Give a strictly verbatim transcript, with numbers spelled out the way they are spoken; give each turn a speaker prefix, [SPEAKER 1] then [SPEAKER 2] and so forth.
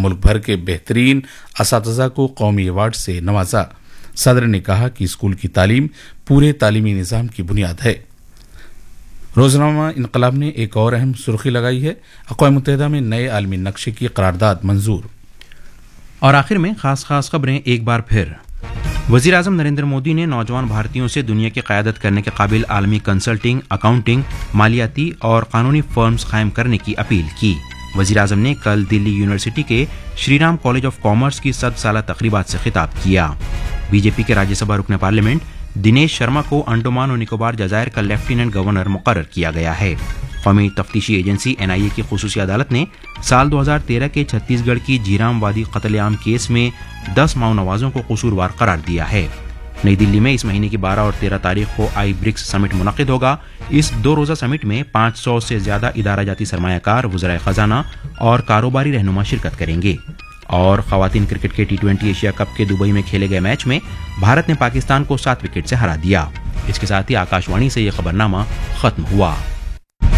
[SPEAKER 1] मुल्क भर के बेहतरीन असातिज़ा को कौमी अवार्ड से नवाजा। सदर ने कहा कि स्कूल की तालीम पूरे तालीमी निज़ाम की बुनियाद है। रोजनामा इनकलाब ने एक और अहम सुर्खी लगाई है, अक़वाम मुत्तहिदा में नए आलमी नक्शे की करारदाद मंजूर।
[SPEAKER 2] और आखिर में खास खास खबरें एक बार फिर। वज़ीर आज़म नरेंद्र मोदी ने नौजवान भारतीयों से दुनिया की क़यादत करने के काबिल आलमी कंसल्टिंग, अकाउंटिंग, मालियाती और कानूनी फर्म्स कायम करने की अपील की। वज़ीर आज़म ने कल दिल्ली यूनिवर्सिटी के श्रीराम कॉलेज ऑफ कॉमर्स की सद साला तकरीबात से खिताब किया। बीजेपी के राज्यसभा रुकन पार्लियामेंट दिनेश शर्मा को अंडमान और निकोबार जजायर का लेफ्टिनेंट गवर्नर मुकर्रर किया गया है। कौमी तफ्तीशी एजेंसी एन आई ए की खुसूसी अदालत ने साल दो हज़ार तेरह के छत्तीसगढ़ की झीराम वादी कत्लेआम केस में दस माओ नवाजों को कसूरवार करार दिया है। नई दिल्ली में इस महीने की बारह और तेरह तारीख को आई ब्रिक्स समिट मुनक़िद होगा। इस दो रोज़ा समिट में पाँच सौ से ज्यादा इदारा जाती सरमायाकार, वज़राए खजाना और कारोबारी रहनुमा शिरकत करेंगे। और खवातीन क्रिकेट के टी ट्वेंटी एशिया कप के दुबई में खेले गए मैच में भारत ने पाकिस्तान को सात विकेट से हरा दिया। इसके साथ ही आकाशवाणी से यह खबरनामा खत्म हुआ।